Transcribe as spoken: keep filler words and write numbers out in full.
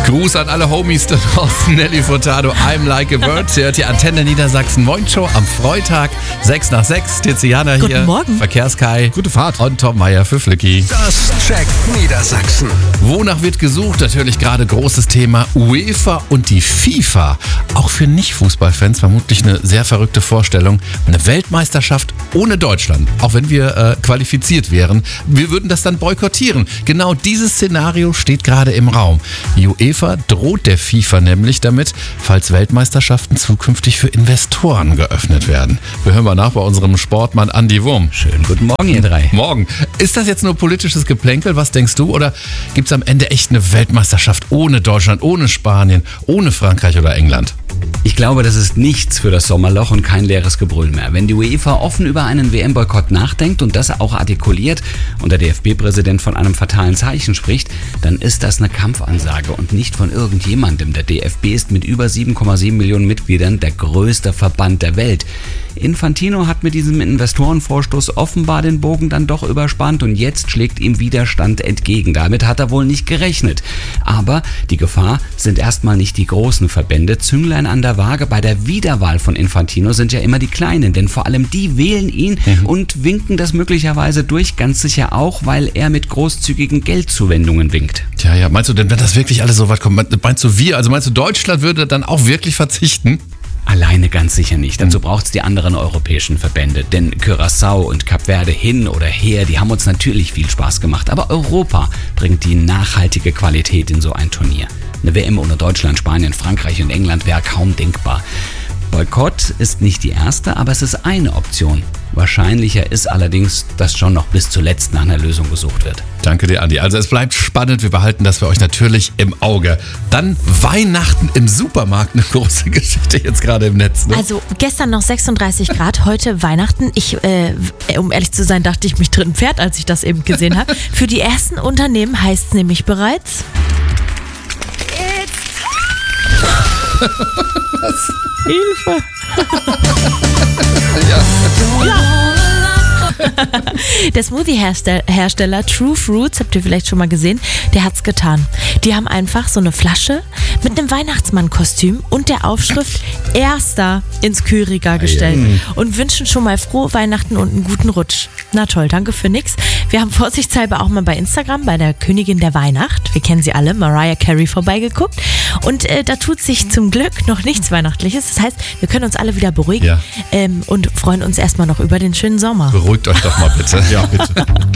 Gruß an alle Homies da draußen. Nelly Furtado, I'm Like a Bird. Sie hört die Antenne Niedersachsen Morgenshow am Freitag, sechs nach sechs. Tiziana hier. Guten Morgen. Verkehrskai. Gute Fahrt. Und Tom Meyer für Flicky. Das checkt Niedersachsen. Wonach wird gesucht? Natürlich gerade großes Thema UEFA und die FIFA. Auch für Nicht-Fußballfans vermutlich eine sehr verrückte Vorstellung. Eine Weltmeisterschaft ohne Deutschland. Auch wenn wir äh, qualifiziert wären. Wir würden das dann boykottieren. Genau dieses Szenario steht gerade im Raum. Die UEFA droht der FIFA nämlich damit, falls Weltmeisterschaften zukünftig für Investoren geöffnet werden. Wir hören mal nach bei unserem Sportmann Andi Wurm. Schönen guten Morgen, ihr drei. Morgen. Ist das jetzt nur politisches Geplänkel? Was denkst du? Oder gibt es am Ende echt eine Weltmeisterschaft ohne Deutschland, ohne Spanien, ohne Frankreich oder England? Ich glaube, das ist nichts für das Sommerloch und kein leeres Gebrüll mehr. Wenn die UEFA offen über einen W M-Boykott nachdenkt und das auch artikuliert und der D F B-Präsident von einem fatalen Zeichen spricht, dann ist das eine Kampfansage und nicht von irgendjemandem. Der D F B ist mit über sieben Komma sieben Millionen Mitgliedern der größte Verband der Welt. Infantino hat mit diesem Investorenvorstoß offenbar den Bogen dann doch überspannt und jetzt schlägt ihm Widerstand entgegen. Damit hat er wohl nicht gerechnet. Aber die Gefahr sind erstmal nicht die großen Verbände. Zünglein an der Waage bei der Wiederwahl von Infantino sind ja immer die Kleinen, denn vor allem die wählen ihn mhm. und winken das möglicherweise durch, ganz sicher auch, weil er mit großzügigen Geldzuwendungen winkt. Tja, ja, meinst du denn, wenn das wirklich alles so weit kommt, meinst du wir, also meinst du Deutschland würde dann auch wirklich verzichten? Alleine ganz sicher nicht. Dazu braucht es die anderen europäischen Verbände. Denn Curaçao und Kap Verde hin oder her, die haben uns natürlich viel Spaß gemacht. Aber Europa bringt die nachhaltige Qualität in so ein Turnier. Eine W M ohne Deutschland, Spanien, Frankreich und England wäre kaum denkbar. Boykott ist nicht die erste, aber es ist eine Option. Wahrscheinlicher ist allerdings, dass schon noch bis zuletzt nach einer Lösung gesucht wird. Danke dir, Andi. Also es bleibt spannend. Wir behalten das für euch natürlich im Auge. Dann Weihnachten im Supermarkt. Eine große Geschichte jetzt gerade im Netz. Ne? Also gestern noch sechsunddreißig Grad, heute Weihnachten. Ich, äh, um ehrlich zu sein, dachte ich mich drin Pferd, als ich das eben gesehen habe. Für die ersten Unternehmen heißt es nämlich bereits... Was? Hilfe! Ja. Ja. Der Smoothie-Hersteller True Fruits, habt ihr vielleicht schon mal gesehen, der hat's getan. Die haben einfach so eine Flasche mit einem Weihnachtsmann-Kostüm und der Aufschrift Erster ins Kühlregal gestellt und wünschen schon mal frohe Weihnachten und einen guten Rutsch. Na toll, danke für nix. Wir haben vorsichtshalber auch mal bei Instagram bei der Königin der Weihnacht, wir kennen sie alle, Mariah Carey, vorbeigeguckt und äh, da tut sich zum Glück noch nichts Weihnachtliches. Das heißt, wir können uns alle wieder beruhigen ja. ähm, und freuen uns erstmal noch über den schönen Sommer. Beruhigt euch doch mal bitte. Ja, bitte.